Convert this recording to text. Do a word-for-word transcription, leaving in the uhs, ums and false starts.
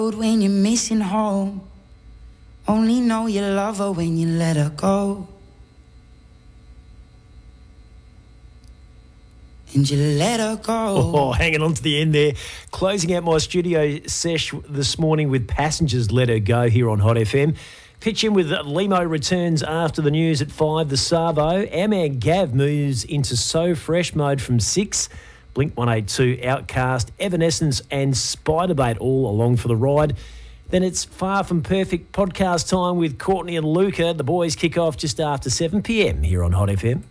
When you're missing home, only know you love her when you let her go. And you let her go. Oh, hanging on to the end there. Closing out my studio sesh this morning with Passengers Let Her Go here on Hot F M. Pitch in with Limo returns after the news at five. The Savo. Our man Gav moves into So Fresh mode from six. Blink one eighty-two, Outcast, Evanescence and Spiderbait all along for the ride. Then it's Far From Perfect podcast time with Courtney and Luca. The boys kick off just after seven p m here on Hot F M.